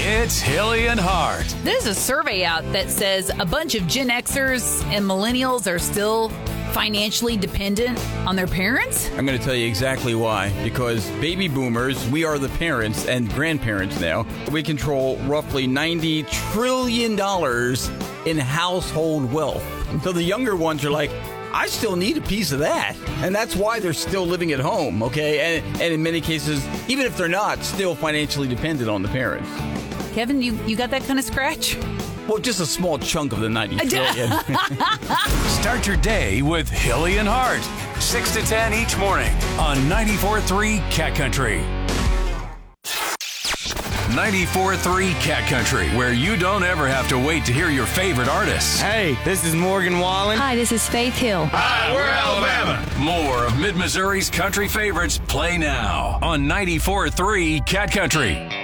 It's Hilly and Hart. There's a survey out that says a bunch of Gen Xers and millennials are still financially dependent on their parents. I'm going to tell you exactly why. Because baby boomers, we are the parents and grandparents now. We control roughly $90 trillion in household wealth. So the younger ones are like, I still need a piece of that. And that's why they're still living at home, okay? And in many cases, even if they're not, still financially dependent on the parents. Kevin, you got that kind of scratch? Well, just a small chunk of the 90 trillion. Start your day with Hilly and Hart. 6 to 10 each morning on 94.3 Cat Country. 94.3 Cat Country, where you don't ever have to wait to hear your favorite artists. Hey, this is Morgan Wallen. Hi, this is Faith Hill. Hi, we're Alabama. More of Mid-Missouri's country favorites play now on 94.3 Cat Country.